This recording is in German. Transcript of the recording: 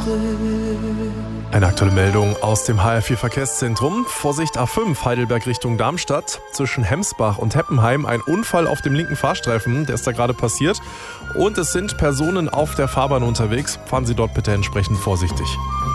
Eine aktuelle Meldung aus dem HR4 Verkehrszentrum. Vorsicht A5 Heidelberg Richtung Darmstadt. Zwischen Hemsbach und Heppenheim ein Unfall auf dem linken Fahrstreifen. Der ist da gerade passiert. Und es sind Personen auf der Fahrbahn unterwegs. Fahren Sie dort bitte entsprechend vorsichtig.